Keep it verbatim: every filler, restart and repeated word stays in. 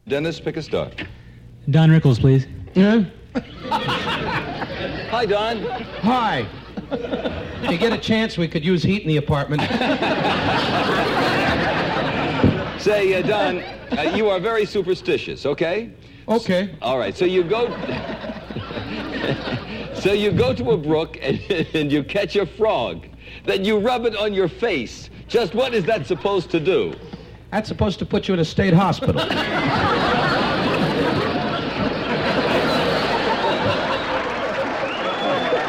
Dennis, pick a star. Don Rickles, please. Yeah? Hi, Don. Hi. If you get a chance, we could use heat in the apartment. Say, uh, Don, uh, you are very superstitious, okay? Okay. All right, so you go... so you go to a brook and, and you catch a frog. Then you rub it on your face. Just what is that supposed to do? That's supposed to put you in a state hospital.